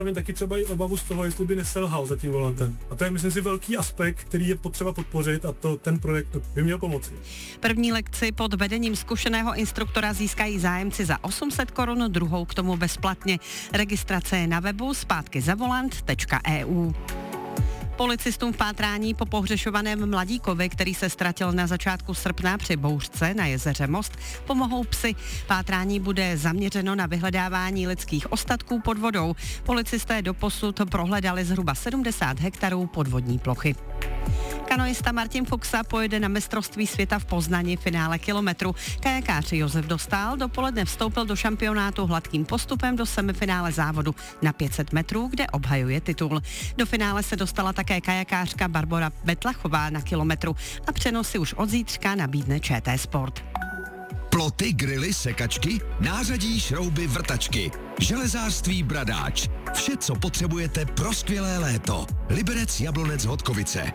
Mám taky třeba i obavu z toho, jestli by neselhal za tím volantem. A to je, myslím si, velký aspekt, který je potřeba podpořit a ten projekt by měl pomoci. První lekci pod vedením zkušeného instruktora získají zájemci za 800 korun, druhou k tomu bezplatně. Registrace je na webu zpátkizavolant.eu. Policistům v pátrání po pohřešovaném mladíkovi, který se ztratil na začátku srpna při bouřce na jezeře Most, pomohou psy. Pátrání bude zaměřeno na vyhledávání lidských ostatků pod vodou. Policisté doposud prohledali zhruba 70 hektarů podvodní plochy. Kanoista Martin Fuxa pojede na mistrovství světa v Poznani finále kilometru. Kajakář Josef Dostál dopoledne vstoupil do šampionátu hladkým postupem do semifinále závodu na 500 metrů, kde obhajuje titul. Do finále se dostala také kajakářka Barbora Betlachová na kilometru a přenosy už od zítřka nabídne ČT Sport. Ploty, grily, sekačky, nářadí, šrouby, vrtačky, železářství Bradáč. Vše, co potřebujete pro skvělé léto. Liberec Jablonec Hodkovice.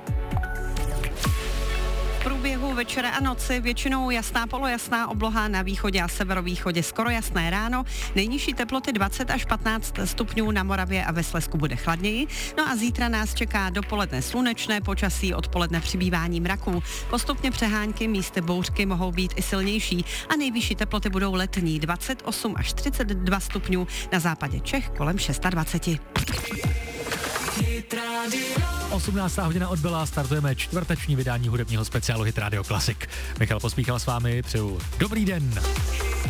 V průběhu večera a noci většinou jasná polojasná obloha, na východě a severovýchodě skoro jasné ráno, nejnižší teploty 20 až 15 stupňů, na Moravě a ve Slezsku bude chladněji. No a zítra nás čeká dopoledne slunečné počasí, odpoledne přibývání mraků. Postupně přehánky, místy bouřky mohou být i silnější a nejvyšší teploty budou letní 28 až 32 stupňů, na západě Čech kolem 26. 18. hodina odbyla, startujeme čtvrteční vydání hudebního speciálu Hit Radio Classic. Michal Pospíchal s vámi, přeju dobrý den.